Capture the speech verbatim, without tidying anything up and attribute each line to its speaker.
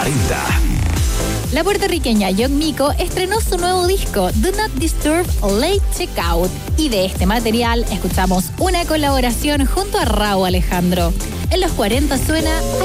Speaker 1: cuarenta.
Speaker 2: La puertorriqueña Young Miko estrenó su nuevo disco, Do Not Disturb Late Checkout. Y de este material escuchamos una colaboración junto a Rauw Alejandro. En los cuarenta suena